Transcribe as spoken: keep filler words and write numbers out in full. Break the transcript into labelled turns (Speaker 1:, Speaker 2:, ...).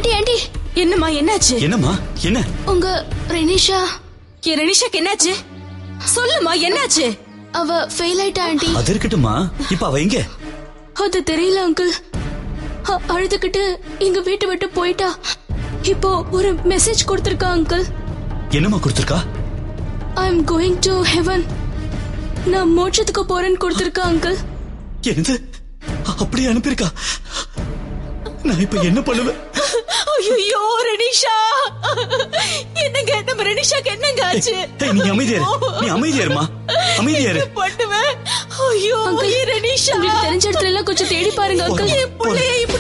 Speaker 1: Aunty aunty
Speaker 2: என்னம்மா என்னாச்சு?
Speaker 3: என்னம்மா என்ன?
Speaker 1: உங்க ரெனிஷா.
Speaker 2: என் ரெனிஷாக்கு என்னாச்சு? சொல்லுமா என்னாச்சு?
Speaker 1: அவ ஃபெயில் ஆயிட்டா ஆண்டி.
Speaker 3: அது இருக்கட்டும்மா, இப்ப அவ எங்க?
Speaker 1: அது தெரியல அங்கிள். அழுதுகிட்டு எங்க வீட்டை விட்டு போயிட்டா. இப்போ ஒரு மெசேஜ் கொடுத்திருக்கா அங்கிள்.
Speaker 3: என்னம்மா கொடுத்திருக்கா?
Speaker 1: ஐ அம் கோயிங் டு ஹெவன். நான் மோட்சத்துக்கு போறேன்னு கொடுத்திருக்கா அங்கிள்.
Speaker 3: என்னது? அப்படியே அனுப்பியிருக்கா? நான் இப்ப என்ன பண்ணுவேன்?
Speaker 2: ஐயோ ரெனிஷா, என்னங்க நம்ம ரெனிஷாக்கு என்னங்க ஆச்சு?
Speaker 3: நீ அமைதியாரு, நீ அமைதியாருமா, அமைதியாரு.
Speaker 2: பண்ணுவேன். ஐயோ ரெனிஷா,
Speaker 1: உங்களுக்கு தெரிஞ்ச இடத்துல எல்லாம் கொஞ்சம் தேடி பாருங்க அங்கிள்.
Speaker 2: என் பிள்ளைய